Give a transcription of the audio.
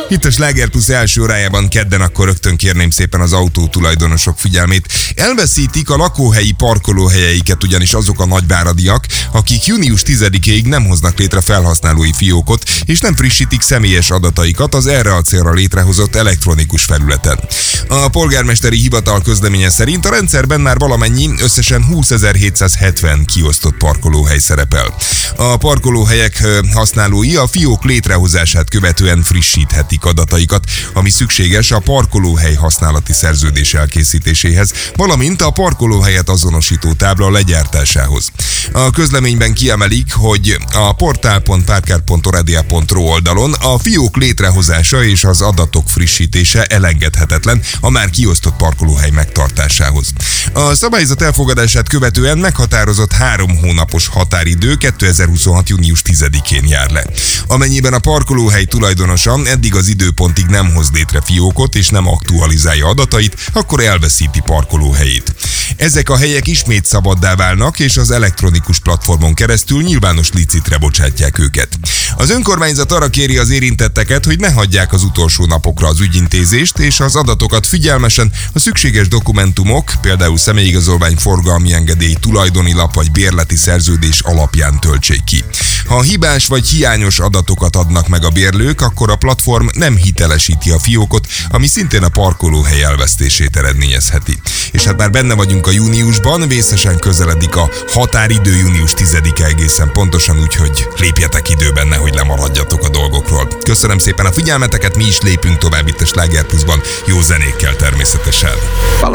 Itt a Sláger Plus első órájában kedden akkor rögtön kérném szépen az autótulajdonosok figyelmét. Elveszítik a lakóhelyi parkolóhelyeiket ugyanis azok a nagyváradiak, akik június 10-ig nem hoznak létre felhasználói fiókot, és nem frissítik személyes adataikat az erre a célra létrehozott elektronikus felületen. A polgármesteri hivatal közleménye szerint a rendszerben már valamennyi, összesen 20.770 kiosztott parkolóhely szerepel. A parkolóhelyek használói a fiók létrehozását követően frissíthetik adataikat, ami szükséges a parkolóhely használati szerződés elkészítéséhez, valamint a parkolóhelyet azonosító tábla legyártásához. A közleményben kiemelik, hogy a portal.parker.oradia.ro oldalon a fiók létrehozása és az adatok frissítése elengedhetetlen a már kiosztott parkolóhely megtartásához. A szabályzat elfogadását követően meghatározott 3 hónapos határidő 2026. június 10-én jár le. Amennyiben a parkolóhely tulajdonosa eddig az időpontig nem hoz létre fiókot és nem aktualizálja adatait, akkor elveszíti parkolóhelyét. Ezek a helyek ismét szabaddá válnak, és az elektronikus platformon keresztül nyilvános licitre bocsátják őket. Az önkormányzat arra kéri az érintetteket, hogy ne hagyják az utolsó napokra az ügyintézést, és az adatokat figyelmesen a szükséges dokumentumok, például személyigazolvány, forgalmi engedély, tulajdoni lap vagy bérleti szerződés alapján töltsék ki. Ha hibás vagy hiányos adatokat adnak meg a bérlők, akkor a platform nem hitelesíti a fiókot, ami szintén a parkolóhely elvesztését eredményezheti. És hát már benne vagyunk a júniusban, vészesen közeledik a határidő június 10-e egészen pontosan, úgyhogy lépjetek időben, nehogy lemaradjatok a dolgokról. Köszönöm szépen a figyelmeteket, mi is lépünk tovább itt a Sláger Plusban, jó zenékkel természetesen.